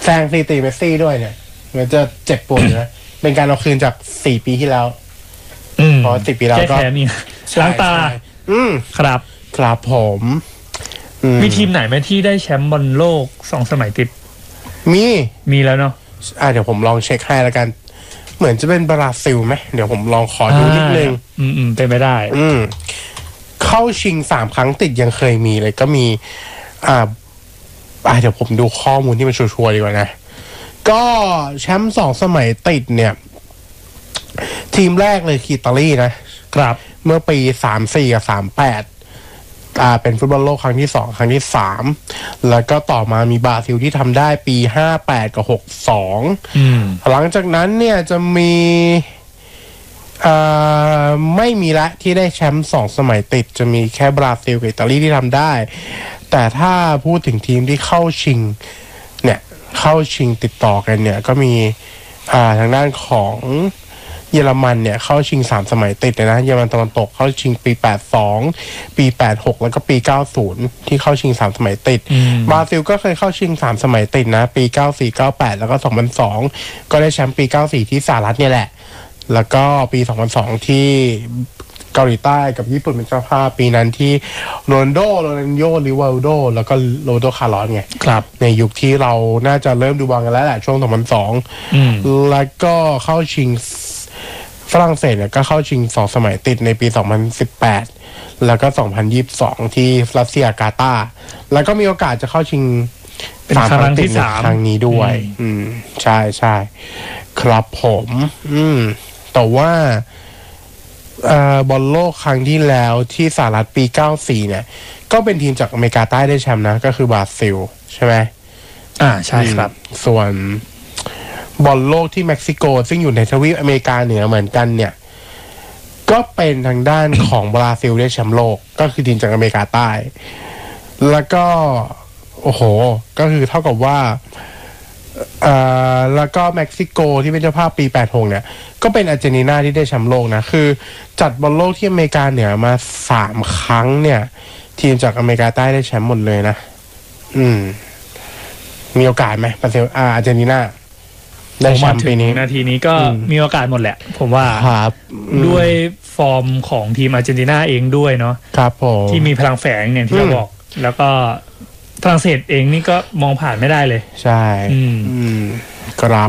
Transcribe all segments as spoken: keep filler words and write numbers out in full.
แซงสถิติเมสซี่ด้วยเนี่ยมันจะเจ็บปวดนะเป็นการเอาคืนจากสี่ปีที่แล้วเพราะสี่ปีแล้วก็แค่นี้ล้างตาอืมครับครับผมมีทีมไหนไหมที่ได้แชมป์บอลโลกสองสมัยติดมีมีแล้วเนาะอ่ะเดี๋ยวผมลองเช็คให้แล้วกันเหมือนจะเป็นบราซิลไหมเดี๋ยวผมลองขอดูนิดนึงอืมอืมเป็นไปได้อืมเข้าชิงสามครั้งติดยังเคยมีเลยก็มีอ่าอ่ะเดี๋ยวผมดูข้อมูลที่มันชัวร์ๆดีกว่านะก็แชมป์สองสมัยติดเนี่ยทีมแรกเลยคืออิตาลีนะครับเมื่อปีสามสี่กับสามแปดอ่าเป็นฟุตบอลโลกครั้งที่สองครั้งที่สามแล้วก็ต่อมามีบราซิลที่ทำได้ปีห้าแปดกับหกสองหลังจากนั้นเนี่ยจะมีอ่าไม่มีละที่ได้แชมป์สองสมัยติดจะมีแค่บราซิลกับอิตาลีที่ทำได้แต่ถ้าพูดถึงทีมที่เข้าชิงเนี่ยเข้าชิงติดต่อกันเนี่ยก็มีอ่าทางด้านของเยอรมันเนี่ยเข้าชิงสามสมัยติดเลยนะเยอรมันตะวันตกเข้าชิงปีแปดสิบสองปีแปดสิบหกแล้วก็ปีเก้าสิบที่เข้าชิงสามสมัยติดบราซิลก็เคยเข้าชิงสามสมัยติดนะปีเก้าสี่ เก้าแปดแล้วก็สองพันสองก็ได้แชมป์ปีเก้าสี่ที่สหรัฐเนี่ยแหละแล้วก็ปีสองพันสองที่เกาหลีใต้กับญี่ปุ่นเป็นเจ้าภาพปีนั้นที่โรนัลโดโรนัลโญริวัลโดแล้วก็โรนัลโดคาร์ลอสไงครับในยุคที่เราน่าจะเริ่มดูบอลกันแล้วแหละช่วงสองพันสองแล้วก็เข้าชิงฝรั่งเศสเนี่ยก็เข้าชิงสองสมัยติดในปีสองพันสิบแปดแล้วก็สองพันยี่สิบสองที่รัสเซียกาตาร์แล้วก็มีโอกาสจะเข้าชิงเป็นครั้งที่สามครั้งนี้ด้วยอืมใช่ใช่ครับผมอืมแต่ว่าเอ่อบอลโลกครั้งที่แล้วที่สหรัฐปีเก้าสี่เนี่ยก็เป็นทีมจากอเมริกาใต้ได้แชมป์นะก็คือบราซิลใช่ไหมอ่าใช่ครับส่วนบอลโลกที่เม็กซิโกซึ่งอยู่ในทวีปอเมริกาเหนือเหมือนกันเนี่ยก็เป็นทางด้านของบราซิลได้แชมป์โลกก็คือทีมจากอเมริกาใต้แล้วก็โอ้โหก็คือเท่ากับว่าเอ่อแล้วก็เม็กซิโกที่เป็นเจ้าภาพปีแปดสิบหกเนี่ยก็เป็นอาร์เจนตินาที่ได้แชมป์โลกนะคือจัดบอลโลกที่อเมริกาเหนือมาสามครั้งเนี่ยทีมจากอเมริกาใต้ได้แชมป์หมดเลยนะอืมมีโอกาสไหมบราซิลอ่าอาร์เจนตินาได้แชมป์ปีนี้นาทีนี้ก็มีโอกาสหมดแหละผมว่าครับด้วยฟอร์มของทีมอาร์เจนตินาเองด้วยเนาะครับผมที่มีพลังแฝงเนี่ยที่เราบอกแล้วก็ฝรั่งเศสเองนี่ก็มองผ่านไม่ได้เลยใช่อืมครับ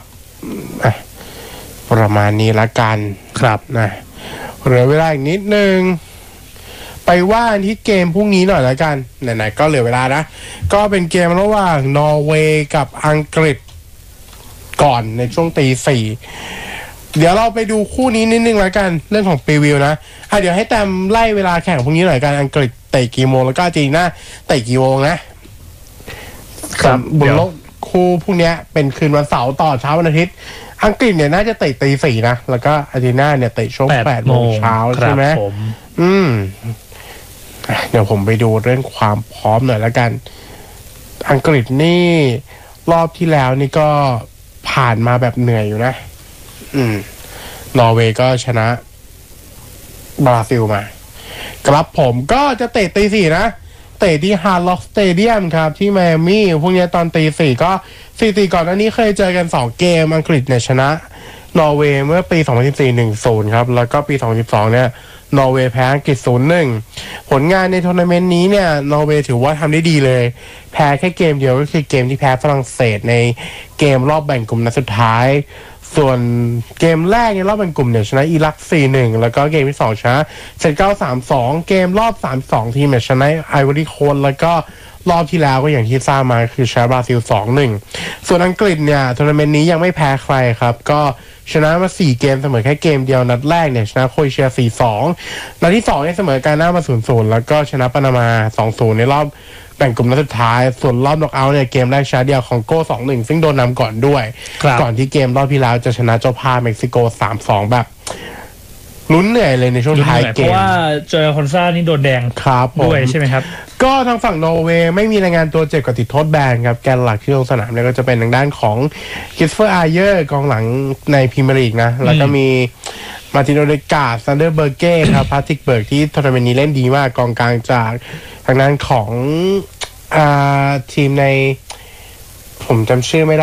ประมาณนี้ละกันครับนะเหลือเวลาอีกนิดนึงไปว่าที่เกมพรุ่งนี้หน่อยละกันไหนๆก็เหลือเวลานะก็เป็นเกมระหว่างนอร์เวย์กับอังกฤษก่อนในช่วงตีสี่เดี๋ยวเราไปดูคู่นี้นิดนึงแล้วกันเรื่องของพรีวิวนะอ่ะเดี๋ยวให้แต้มไล่เวลาแข่งพรุ่งนี้หน่อยกันอังกฤษเตะกี่โมงแล้วก็อาร์เจนตินาเตะกี่โมงนะครับบนโลกคู่พรุ่งนี้เป็นคืนวันเสาร์ต่อเช้าวันอาทิตย์อังกฤษเนี่ยน่าจะเตะตีสี่นะแล้วก็อาร์เจนตินาเนี่ยเตะช่วงแปดโมงเช้าใช่ไหมอืมเดี๋ยวผมไปดูเรื่องความพร้อมหน่อยแล้วกันอังกฤษนี่รอบที่แล้วนี่ก็ผ่านมาแบบเหนื่อยอยู่นะอืมนอร์เวย์ก็ชนะบราซิลมาครับผมก็จะเตะตีสี่นะเตะที่ฮาร์ล็อกสเตเดียมครับที่ไมอามี่พวกนี้ตอนตีสี่ก็สี่สี่ก่อนอันนี้เคยเจอกันสองเกมอังกฤษเนี่ยชนะนอร์เวย์เมื่อปีสองพันสิบสี่ หนึ่งศูนย์ ครับแล้วก็ปีสองพันสิบสองเนี่ยนอร์เวย์แพ้อังกฤษ ศูนย์หนึ่ง ผลงานในทัวร์นาเมนต์นี้เนี่ยนอร์เวย์ถือว่าทำได้ดีเลยแพ้แค่เกมเดียวก็คือเกมที่แพ้ฝรั่งเศสในเกมรอบแบ่งกลุ่มนัดสุดท้ายส่วนเกมแรกในรอบแบ่งกลุ่มเนี่ยชนะอิรัก สี่หนึ่ง แล้วก็เกมที่สองชนะเซนเก้า สามสอง เกมรอบสามสิบสองทีมเนี่ยชนะไอวอรี่โคสต์แล้วก็รอบที่แล้วก็อย่างที่ทราบมาคือชนะบราซิล สองหนึ่ง ส่วนอังกฤษเนี่ยทัวร์นาเมนต์นี้ยังไม่แพ้ใครครับก็ชนะมาสี่เกมเสมอแค่เกมเดียวนัดแรกเนี่ยชนะโครเอเชีย สี่สอง นัดที่สองเนี่ยเสมอการหน้ามา ศูนย์ศูนย์ แล้วก็ชนะปานามา สองศูนย์ ในรอบแบ่งกลุ่มนัดสุดท้ายส่วนรอบน็อกเอาท์เนี่ยเกมแรกชนะเดียวของโก้ สองหนึ่ง ซึ่งโดนนำก่อนด้วยก่อนที่เกมรอบที่แล้วจะชนะเจ้าภาพเม็กซิโก สามสอง แบบลุ้นเหนื่อยเลยในช่วงท้ายเกมเพราะว่าเจอคอนซ่านี่โดนแดงด้วยใช่ไหมครับก็ทางฝั่งนอร์เวย์ไม่มีรายงานตัวเจ็บกับติดโทษแบนครับแกนหลักที่ลงสนามเนี่ยก็จะเป็นทางด้านของคิสเฟอร์อาเยอร์กองหลังในพรีเมียร์ลีกนะแล้วก็มีมาร์ตินโอเดกาซันเดอร์เบอร์เก้ครับพาทริกเบิร์กที่ทัวร์นาเมนต์นี้เล่นดีมากกองกลางจากทางด้านของอ่าทีมในผมจำชื่อไม่ได้